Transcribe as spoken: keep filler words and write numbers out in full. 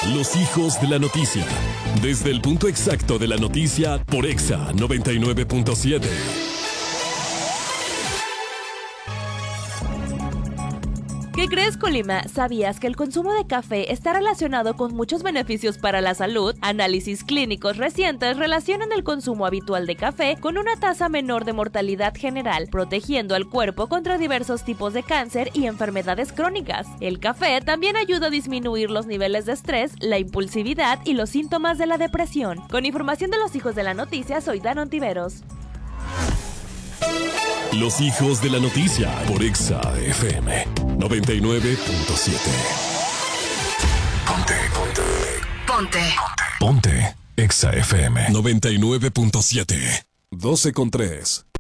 Los hijos de la noticia. Desde el punto exacto de la noticia por Exa noventa y nueve punto siete. ¿Qué crees, Colima? ¿Sabías que el consumo de café está relacionado con muchos beneficios para la salud? Análisis clínicos recientes relacionan el consumo habitual de café con una tasa menor de mortalidad general, protegiendo al cuerpo contra diversos tipos de cáncer y enfermedades crónicas. El café también ayuda a disminuir los niveles de estrés, la impulsividad y los síntomas de la depresión. Con información de los hijos de la noticia, soy Danon Tiveros. Los hijos de la noticia por Exa F M noventa y nueve punto siete. Ponte, ponte. Ponte. Ponte. Exa F M noventa y nueve punto siete. doce con tres.